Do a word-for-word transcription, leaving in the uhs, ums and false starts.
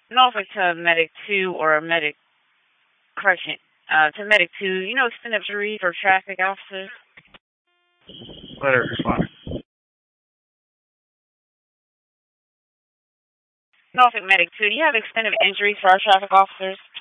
Norfolk to Medic two or a Medic, correction, uh, to Medic two, you know, extended jury for traffic officers? Letter respond. Norfolk Medic two, do you have extended injuries for our traffic officers?